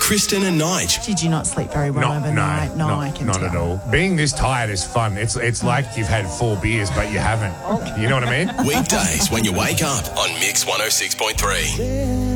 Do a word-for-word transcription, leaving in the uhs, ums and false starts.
Kristen and Nige. Did you not sleep very well Not, overnight? no, no, not, I can not tell. at all. Being this tired is fun. It's it's like you've had four beers, but you haven't. You know what I mean? Weekdays when you wake up on Mix one oh six point three.